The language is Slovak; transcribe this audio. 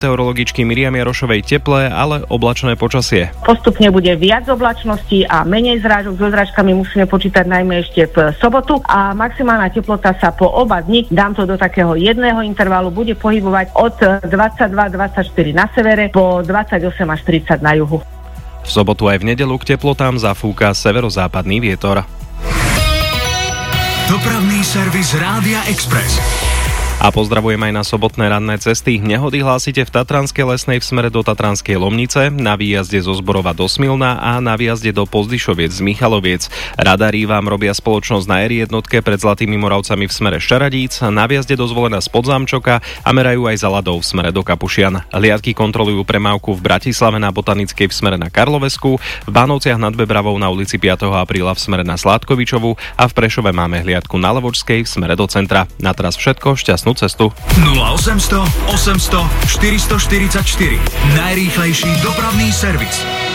Meteorologičky Miriam Jarošovej teplé, ale oblačné počasie. Postupne bude viac oblačností a menej zrážok. So zrážkami musíme počítať najmä ešte v sobotu a maximálna teplota sa po oba dni, dám to do takého jedného intervalu, bude pohybovať od 22-24 na severe po 28 až 30 na juhu. V sobotu aj v nedeľu k teplotám zafúka severozápadný vietor. Dopravný servis Rádia Express. A pozdravujem aj na sobotné ranné cesty. Nehody hlásite v Tatranskej Lesnej v smere do Tatranskej Lomnice, na výjazde zo Zborova do Smilna a na výjazde do Pozdyšoviec z Michaloviec. Radári vám robia spoločnosť na R1 pred Zlatými Moravcami v smere Šaradíc, na výjazde do Zvolena z Podzámčoka a merajú aj za Ladou v smere do Kapušian. Hliadky kontrolujú premávku v Bratislave na Botanickej v smere na Karlovesku, v Bánovciach nad Bebravou na ulici 5. apríla v smere na Sládkovičovu a v Prešove máme hliadku na Levočskej v smere do centra. Na teraz všetko, šťastnú cestu. 0800 800 444. Najrýchlejší dopravný servis.